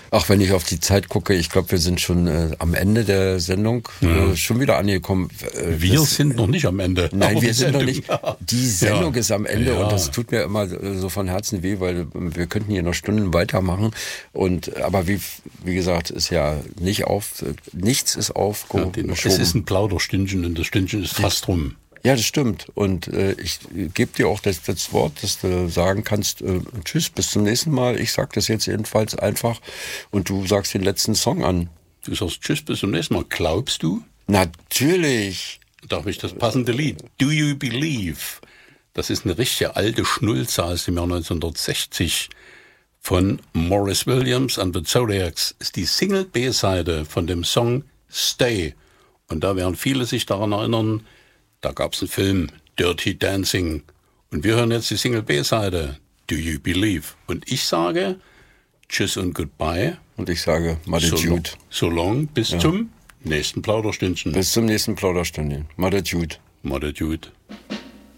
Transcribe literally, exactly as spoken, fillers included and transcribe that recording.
Ach, wenn ich auf die Zeit gucke, ich glaube, wir sind schon äh, am Ende der Sendung Ja. äh, schon wieder angekommen. Äh, wir das, sind noch nicht am Ende. Nein, wir sind noch nicht. Die Sendung ja. ist am Ende ja. und das tut mir immer so von Herzen weh, weil wir könnten hier noch Stunden weitermachen. Und aber wie wie gesagt, ist ja nicht auf, nichts ist aufgeschoben. Ja, es ist ein Plauderstündchen und das Stündchen ist fast rum. Ja, das stimmt. Und äh, ich gebe dir auch das, das Wort, dass du sagen kannst, äh, tschüss, bis zum nächsten Mal. Ich sag das jetzt jedenfalls einfach und du sagst den letzten Song an. Du sagst tschüss, bis zum nächsten Mal. Glaubst du? Natürlich. Da habe ich das passende Lied. Do You Believe? Das ist eine richtige alte Schnulze aus dem Jahr neunzehnhundertsechzig von Maurice Williams and the Zodiacs. Ist die Single-B-Seite von dem Song Stay. Und da werden viele sich daran erinnern, da gab es einen Film, Dirty Dancing. Und wir hören jetzt die Single-B-Seite, Do You Believe? Und ich sage Tschüss und Goodbye. Und ich sage Mother Jude. So long, bis ja. zum nächsten Plauderstündchen. Bis zum nächsten Plauderstündchen. Mother Jude. Mother Jude.